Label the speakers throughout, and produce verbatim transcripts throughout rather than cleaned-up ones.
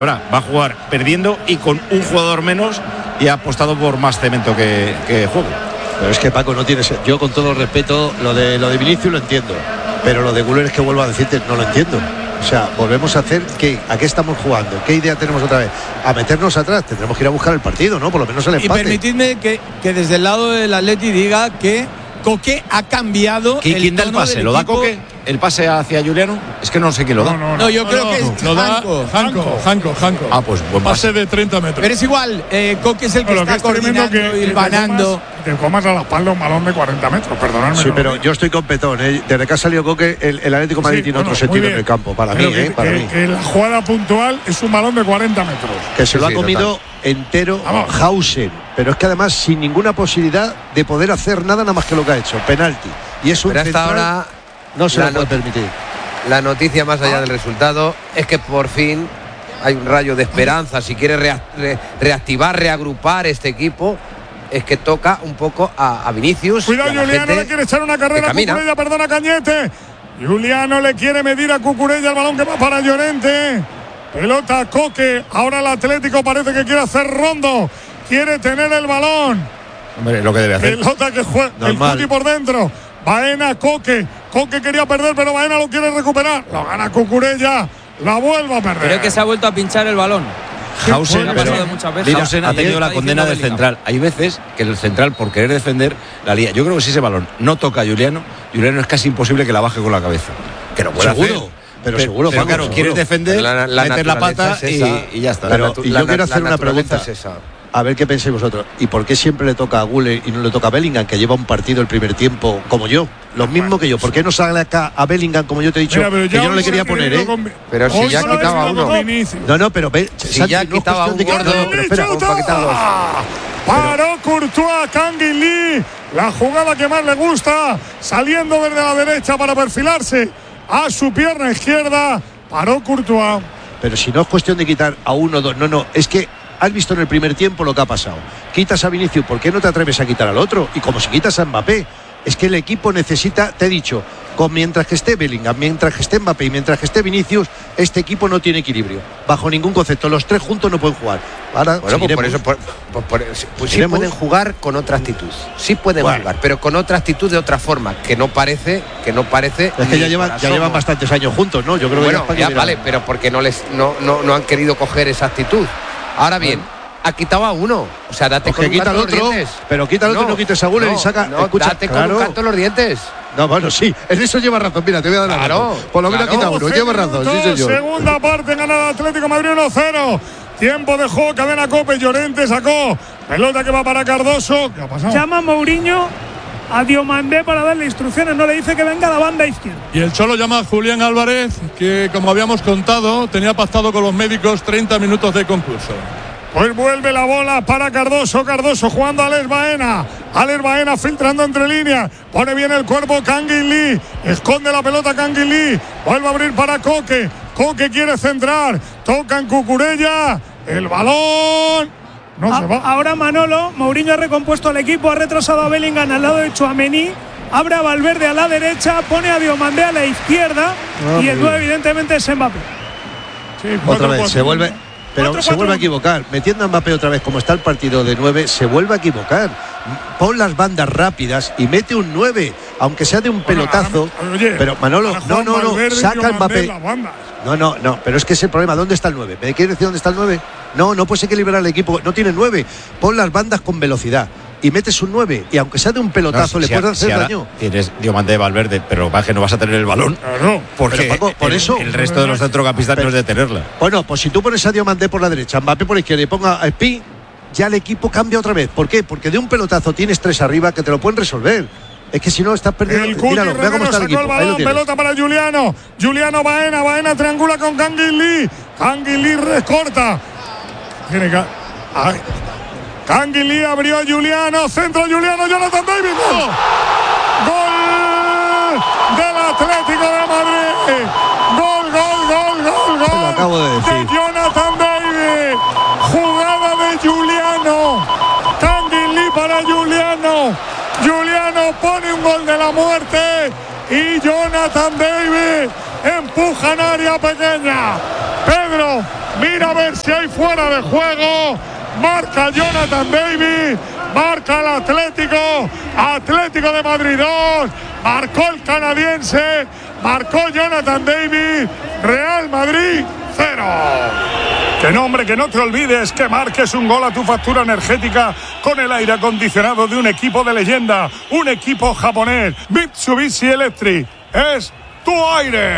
Speaker 1: Ahora va a jugar perdiendo y con un jugador menos y ha apostado por más cemento que, que juego.
Speaker 2: Pero es que Paco no tiene. Yo con todo respeto, lo de lo de Vinicius lo entiendo, pero lo de Güler es que vuelvo a decirte, no lo entiendo. O sea, volvemos a hacer ¿qué? ¿A qué estamos jugando? ¿Qué idea tenemos otra vez? A meternos atrás, tendremos que ir a buscar el partido, ¿no? Por lo menos el empate.
Speaker 3: Y permitidme que, que desde el lado del Atleti diga que Coque ha cambiado.
Speaker 1: ¿Quién da el pase? ¿Lo da Coque? ¿El pase hacia Juliano? Es que no sé quién lo da.
Speaker 3: No, no, no, no yo no, creo no, que es
Speaker 4: lo
Speaker 3: Janko.
Speaker 4: da Janko, Janko, Janko.
Speaker 1: Ah, pues buen pase.
Speaker 4: Pase de treinta metros.
Speaker 3: Pero es igual, eh, Coque es el que no, está que coordinando
Speaker 5: que,
Speaker 3: y hilvanando.
Speaker 5: Que comas a la espalda un balón de cuarenta metros, perdonadme.
Speaker 2: Sí, pero yo estoy con Petón, ¿eh? Desde que ha salido Coque, el, el Atlético de Madrid sí, tiene bueno, otro sentido en el campo, para pero mí,
Speaker 5: que,
Speaker 2: ¿eh? Para
Speaker 5: que,
Speaker 2: mí.
Speaker 5: Que la jugada puntual es un balón de cuarenta metros.
Speaker 2: Que se
Speaker 5: sí,
Speaker 2: lo
Speaker 5: sí,
Speaker 2: ha comido
Speaker 5: total.
Speaker 2: entero
Speaker 5: Vamos.
Speaker 2: Hausen, pero es que además sin ninguna posibilidad de poder hacer nada nada más que lo que ha hecho, penalti. Y es un
Speaker 6: pero hasta ahora
Speaker 2: no se lo puede permitir.
Speaker 6: La noticia más allá del resultado es que por fin hay un rayo de esperanza. Si quiere rea, re, reactivar, reagrupar este equipo, es que toca un poco a, a Vinicius.
Speaker 5: Cuidado, Juliano le quiere echar una carrera a Cucurella, perdona Cañete. Juliano le quiere medir a Cucurella el balón que va para Llorente. Pelota a Coque. Ahora el Atlético parece que quiere hacer rondo. Quiere tener el balón.
Speaker 1: Hombre, lo que debe hacer.
Speaker 5: Pelota que juega el Cuti por dentro. Baena, Coque. Coque quería perder, pero Baena lo quiere recuperar. Lo gana Cucurella. La vuelve a perder.
Speaker 7: Creo que se ha vuelto a pinchar el balón.
Speaker 1: Hausen, pero
Speaker 7: Mira,
Speaker 1: Hausen ha tenido la condena del central. Hay veces que el central, por querer defender, la lía. Yo creo que si ese balón no toca a Juliano, Juliano es casi imposible que la baje con la cabeza. Que no puede
Speaker 2: seguro,
Speaker 1: hacer.
Speaker 2: Pero, pero
Speaker 1: pero
Speaker 2: seguro,
Speaker 1: pero
Speaker 2: Paco,
Speaker 1: claro,
Speaker 2: seguro.
Speaker 1: quieres defender,
Speaker 6: la, la
Speaker 1: meter la pata
Speaker 6: es esa,
Speaker 1: y, y ya está.
Speaker 2: Pero, y yo quiero hacer
Speaker 6: la
Speaker 2: una pregunta.
Speaker 6: Es esa.
Speaker 2: A ver qué pensáis vosotros. ¿Y por qué siempre le toca a Güler y no le toca a Bellingham, que lleva un partido el primer tiempo como yo? Lo mismo que yo. ¿Por qué no sale acá a Bellingham, como yo te he dicho? Mira, que yo no le quería poner, ¿eh?
Speaker 6: Con... Pero si ya quitaba uno.
Speaker 2: No, no, pero ve,
Speaker 6: si Santi, ya quitaba
Speaker 2: no
Speaker 6: uno.
Speaker 2: Que... No,
Speaker 6: pero espera,
Speaker 5: paró Courtois, Kangin Lee. La jugada que más le gusta. Saliendo desde la derecha para perfilarse a su pierna izquierda. Paró Courtois.
Speaker 2: Pero si no es cuestión de quitar a uno o dos. No, no. Es que has visto en el primer tiempo lo que ha pasado. Quitas a Vinicius, ¿por qué no te atreves a quitar al otro? Y como si quitas a Mbappé, es que el equipo necesita, te he dicho, con mientras que esté Bellingham, mientras que esté Mbappé y mientras que esté Vinicius, este equipo no tiene equilibrio, bajo ningún concepto. Los tres juntos no pueden jugar. Ahora,
Speaker 6: bueno, pues por eso, por, por, por, pues sí pueden jugar con otra actitud. Sí pueden bueno. jugar, pero con otra actitud de otra forma, que no parece, que no parece.
Speaker 2: Es que ya llevan, ya llevan bastantes años juntos, ¿no? Yo creo
Speaker 6: bueno,
Speaker 2: que
Speaker 6: ya, ya vale, pero porque no les, no, no, no han querido coger esa actitud. Ahora bien. Bueno. Ha quitado a uno, o sea, date con un
Speaker 2: quita
Speaker 6: canto
Speaker 2: el otro,
Speaker 6: los dientes.
Speaker 2: Pero quita el otro, no, no quites a Güler
Speaker 6: no,
Speaker 2: y saca.
Speaker 6: No,
Speaker 2: escucha,
Speaker 6: date
Speaker 2: claro.
Speaker 6: con un canto los dientes.
Speaker 2: No, bueno, sí, en eso lleva razón. Mira, te voy a dar la
Speaker 6: claro,
Speaker 2: razón. Por lo menos
Speaker 6: claro.
Speaker 2: quita uno, lleva razón, sí, señor.
Speaker 5: Segunda parte, gana el Atlético de Madrid uno cero. Tiempo de juego, cadena Cope, Llorente sacó. Pelota que va para Cardoso. ¿Qué ha pasado?
Speaker 8: Llama Mourinho a Diomandé para darle instrucciones, no le dice que venga a la banda izquierda.
Speaker 4: Y el Cholo llama a Julián Álvarez, que como habíamos contado, tenía pactado con los médicos treinta minutos de concurso.
Speaker 5: Pues vuelve la bola para Cardoso. Cardoso jugando a Alex Baena. Alex Baena filtrando entre líneas. Pone bien el cuerpo Kangin Lee. Esconde la pelota Kangin Lee. Vuelve a abrir para Coque. Coque quiere centrar. Toca en Cucurella. El balón. No
Speaker 8: a,
Speaker 5: se va.
Speaker 8: Ahora Manolo. Mourinho ha recompuesto al equipo. Ha retrasado a Bellingham al lado de Tchouaméni. Abre a Valverde a la derecha. Pone a Diomandé a la izquierda. Oh, y el nueve evidentemente es Mbappé.
Speaker 2: Sí, otra vez se vuelve. Pero
Speaker 8: cuatro,
Speaker 2: se
Speaker 8: cuatro.
Speaker 2: vuelve a equivocar. Metiendo a Mbappé otra vez, como está el partido de nueve, se vuelve a equivocar. Pon las bandas rápidas y mete un nueve, aunque sea de un pelotazo.
Speaker 5: Bueno, oye,
Speaker 2: pero Manolo, no, no, no, saca a Mbappé. No, no, no, pero es que es el problema. ¿Dónde está el nueve? ¿Me quieres decir dónde está el nueve? No, no puedes equilibrar el equipo. No tiene nueve. Pon las bandas con velocidad. Y metes un nueve, y aunque sea de un pelotazo, no, si, le puedes
Speaker 1: si
Speaker 2: hacer daño.
Speaker 1: Tienes Diomandé, Valverde, pero va que no vas a tener el balón.
Speaker 5: Claro.
Speaker 1: Porque
Speaker 2: pero, Paco, por
Speaker 1: el,
Speaker 2: eso
Speaker 1: el resto de los centrocampistas no es de tenerla.
Speaker 2: Bueno, pues si tú pones a Diomandé por la derecha, Mbappé por la izquierda y ponga a Spi, ya el equipo cambia otra vez. ¿Por qué? Porque de un pelotazo tienes tres arriba que te lo pueden resolver. Es que si no estás perdiendo.
Speaker 5: El Míralo, vea cómo está el equipo. El balón, pelota para Juliano. Juliano Baena, Baena triangula con Kangin Lee. Kangin Lee recorta. Tiene que. Ay. Kangin Lee abrió a Juliano, centro Juliano, Jonathan David. ¡Gol! ¡Gol del Atlético de Madrid! ¡Gol, gol, gol, gol, gol!
Speaker 2: Te lo acabo de decir.
Speaker 5: De Jonathan David. Jugada de Juliano. Kangin Lee para Juliano. Juliano pone un gol de la muerte. y Jonathan David empujan área pequeña. Pedro, mira a ver si hay fuera de juego. Marca Jonathan David, marca el Atlético, Atlético de Madrid dos, marcó el canadiense, marcó Jonathan David, Real Madrid cero. Que no, hombre, que no te olvides que marques un gol a tu factura energética con el aire acondicionado de un equipo de leyenda, un equipo japonés, Mitsubishi Electric, es tu aire.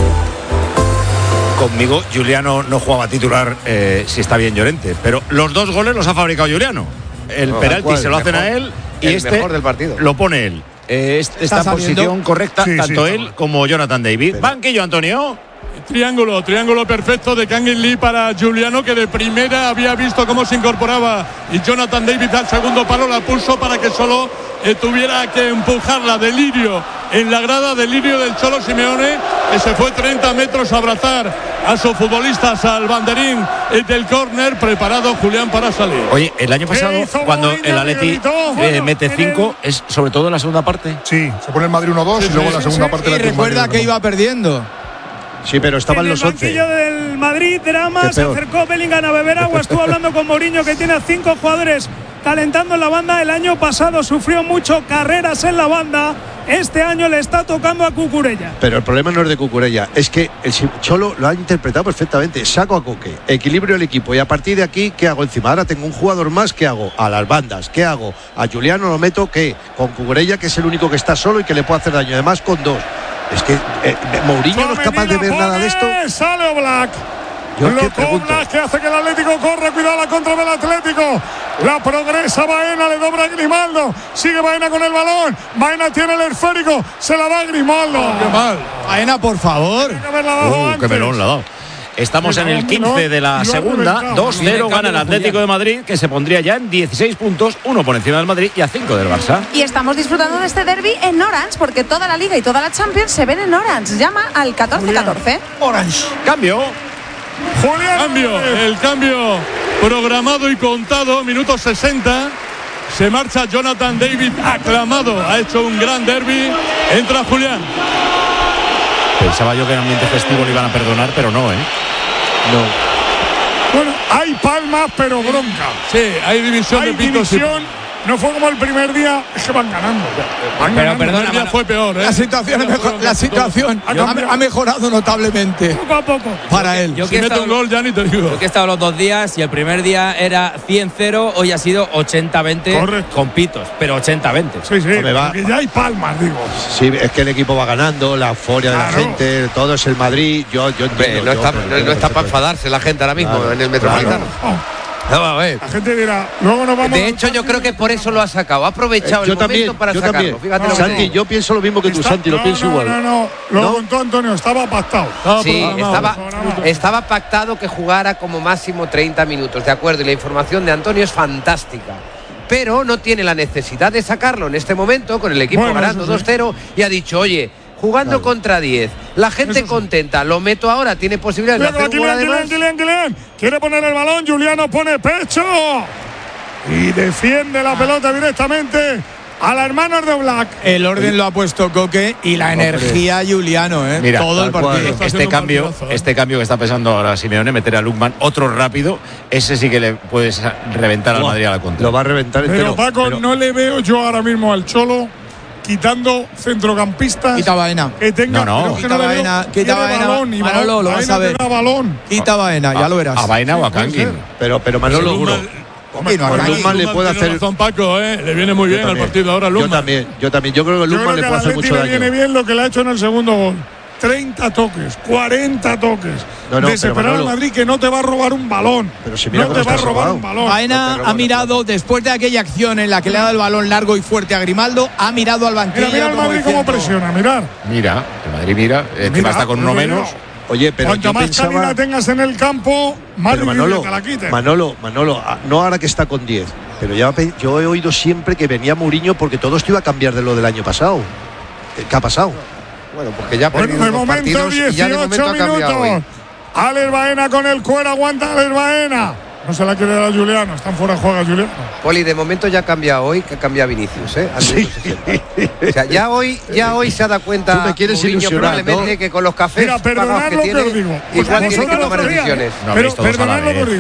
Speaker 1: Conmigo, Giuliano no jugaba titular, eh, si está bien Llorente, pero los dos goles los ha fabricado Giuliano. El no, penalti cual, se lo hacen mejor, a él y el este
Speaker 6: mejor del partido.
Speaker 1: Lo pone él. Eh, este, está en posición correcta, sí, tanto sí, él como Jonathan David. Pero... Banquillo, Antonio.
Speaker 4: Triángulo, triángulo perfecto de Kang In Lee para Giuliano, que de primera había visto cómo se incorporaba, y Jonathan David al segundo palo la puso para que solo eh, tuviera que empujarla. Delirio en la grada, delirio del Cholo Simeone, que se fue treinta metros a abrazar a sus futbolistas al banderín del córner, preparado Julián para salir.
Speaker 1: Oye, el año pasado cuando el Atleti eh, mete cinco, es sobre todo en la segunda parte.
Speaker 5: Sí, se pone el Madrid uno dos, sí, y luego sí, en la segunda sí, parte
Speaker 3: y la recuerda que iba perdiendo.
Speaker 2: Sí, pero estaban
Speaker 8: en
Speaker 2: los
Speaker 8: once. En el banquillo del Madrid, drama, se acercó Bellingham a beber agua, estuvo hablando con Mourinho, que tiene a cinco jugadores calentando en la banda. El año pasado sufrió mucho carreras en la banda, este año le está tocando a Cucurella.
Speaker 2: Pero el problema no es de Cucurella, es que el Cholo lo ha interpretado perfectamente. Saco a Coque, equilibrio el equipo, y a partir de aquí, ¿qué hago encima? Ahora tengo un jugador más, ¿qué hago? A las bandas, ¿qué hago? A Giuliano lo meto, ¿qué? Con Cucurella, que es el único que está solo y que le puede hacer daño, además con dos. Es que eh, Mourinho no es capaz de ver nada de esto.
Speaker 5: Sale Oblak. Lo Oblak, que hace que el Atlético corra. Cuidado la contra del Atlético. La progresa Baena, le dobra a Grimaldo. Sigue Baena con el balón. Baena tiene el esférico. Se la da a Grimaldo.
Speaker 3: Oh, qué mal. Baena, por favor.
Speaker 1: Uh, qué melón la ha dado. Estamos en el quince de la segunda, dos cero gana el Atlético de Madrid, que se pondría ya en dieciséis puntos, uno por encima del Madrid y a cinco del Barça.
Speaker 7: Y estamos disfrutando de este derbi en Orange, porque toda la Liga y toda la Champions se ven en Orange. Llama al catorce catorce.
Speaker 1: Orange. Cambio.
Speaker 4: Julián. Cambio, el cambio programado y contado, minuto sesenta. Se marcha Jonathan David, aclamado, ha hecho un gran derbi. Entra Julián.
Speaker 1: Pensaba yo que en ambiente festivo le iban a perdonar, pero no, ¿eh?
Speaker 5: No. Bueno, hay palmas, pero bronca.
Speaker 4: Sí, hay división
Speaker 5: hay
Speaker 4: de pitos.
Speaker 5: División, y... No fue como el primer día, es que van ganando. Van
Speaker 3: pero
Speaker 5: ganando.
Speaker 3: perdona,
Speaker 4: el día fue peor, ¿eh?
Speaker 3: La situación, mejor, la situación ha, ha mejorado notablemente.
Speaker 5: Poco a poco.
Speaker 3: Para él.
Speaker 4: Yo si mete un gol, ya ni te digo.
Speaker 9: Yo que he estado los dos días y el primer día era cien cero, hoy ha sido ochenta veinte con pitos, pero ochenta veinte.
Speaker 5: Sí, sí, va, ya hay palmas, digo.
Speaker 2: Sí, es que el equipo va ganando, la euforia claro. de la gente, todo es el Madrid. Yo, yo entiendo,
Speaker 6: no,
Speaker 2: yo,
Speaker 6: está,
Speaker 2: pero,
Speaker 6: no, no está para enfadarse la gente ahora mismo claro, en el Metropolitano.
Speaker 2: Claro.
Speaker 6: Oh. No, a ver.
Speaker 5: La gente dirá, luego nos vamos.
Speaker 6: De hecho, yo creo que por eso lo ha sacado. Ha aprovechado eh, yo el
Speaker 2: también,
Speaker 6: momento para
Speaker 2: yo
Speaker 6: sacarlo.
Speaker 2: También.
Speaker 6: Fíjate
Speaker 2: no,
Speaker 6: lo que
Speaker 2: Santi, yo pienso lo mismo que tú, Santi,
Speaker 5: no,
Speaker 2: lo pienso
Speaker 5: no,
Speaker 2: igual.
Speaker 5: No, no, lo ¿No? contó Antonio, estaba pactado.
Speaker 6: Estaba sí, estaba, estaba pactado que jugara como máximo treinta minutos, de acuerdo. Y la información de Antonio es fantástica. Pero no tiene la necesidad de sacarlo en este momento, con el equipo bueno, ganando sí. dos cero, y ha dicho, oye, jugando vale. contra diez, la gente sí. contenta, lo meto ahora, tiene posibilidades de hacer un gol además.
Speaker 5: Kylian, Kylian, quiere poner el balón, Giuliano pone pecho y defiende la pelota directamente a la hermanos de Oblak.
Speaker 3: El orden lo ha puesto Coque y la Hombre. energía Giuliano, ¿eh?
Speaker 1: Mira,
Speaker 3: todo el partido.
Speaker 1: Este cambio, partidazo, ¿eh? este cambio que está pensando ahora Simeone, meter a Lukman, otro rápido, ese sí que le puedes reventar al Madrid a la contra.
Speaker 2: Lo va a reventar entero.
Speaker 5: Pero Paco, pero... no le veo yo ahora mismo al Cholo quitando centrocampistas.
Speaker 3: Quita Baena.
Speaker 5: Que tenga,
Speaker 1: no, no.
Speaker 5: Que
Speaker 3: quita
Speaker 5: no
Speaker 3: Baena. Quita Baena.
Speaker 5: Balón, y
Speaker 3: Manolo, lo
Speaker 5: Baena
Speaker 3: vas a ver.
Speaker 5: Balón.
Speaker 3: Quita Baena, ya lo verás.
Speaker 1: A Baena o a Kangin.
Speaker 2: Pero, pero Manolo seguro.
Speaker 5: Hombre,
Speaker 2: no,
Speaker 5: no,
Speaker 2: Lukman le puede hacer
Speaker 4: razón, Paco, ¿eh? Le viene muy bien al partido ahora Lukman.
Speaker 2: Yo también, yo también. Yo creo que Lukman le puede hacer mucho daño.
Speaker 5: Le viene bien lo que le ha hecho en el segundo gol. treinta toques, cuarenta toques. No, no, desesperar al Madrid que no te va a robar un balón.
Speaker 2: Pero si mira
Speaker 5: no te va a robar robado. un balón.
Speaker 3: Baena no ha mirado, después de aquella acción en la que le ha dado el balón largo y fuerte a Grimaldo, ha mirado al banquillo.
Speaker 5: Mira, mira el Madrid cómo presiona, mirar.
Speaker 1: Mira, el Madrid mira, es que va a estar con uno menos.
Speaker 2: Oye, pero
Speaker 5: cuanto
Speaker 2: yo
Speaker 5: más
Speaker 2: pensaba...
Speaker 5: calidad tengas en el campo, más
Speaker 2: Manolo,
Speaker 5: te la quiten.
Speaker 2: Manolo, Manolo, no ahora que está con diez, pero ya yo he oído siempre que venía Mourinho porque todo esto iba a cambiar de lo del año pasado. ¿Qué ha pasado?
Speaker 6: Bueno, porque ya ha
Speaker 5: bueno,
Speaker 6: perdido
Speaker 5: de
Speaker 6: dos
Speaker 5: momento
Speaker 6: partidos y ya de momento ha cambiado.
Speaker 5: Alex Baena con el cuero, aguanta Alex Baena. No se la quiere dar a Juliano. Están fuera de juego a Juliano.
Speaker 6: Poli, de momento ya ha cambiado hoy, que cambia Vinicius, ¿eh? Al
Speaker 2: Sí.
Speaker 6: O sea, ya hoy, ya hoy se ha dado cuenta.
Speaker 2: Tú me quieres
Speaker 6: Mourinho
Speaker 2: ilusionar,
Speaker 6: probablemente
Speaker 2: ¿no?
Speaker 6: que con los cafés
Speaker 5: Mira,
Speaker 6: pagados
Speaker 5: perdonad
Speaker 6: que
Speaker 5: lo que
Speaker 6: tiene,
Speaker 5: os digo.
Speaker 6: igual tiene que
Speaker 5: Vosotros
Speaker 6: tomar
Speaker 5: lo sabíais.
Speaker 6: decisiones.
Speaker 1: No
Speaker 5: Pero
Speaker 1: habéis todos a la
Speaker 5: perdonad lo que os
Speaker 1: vez.
Speaker 5: digo.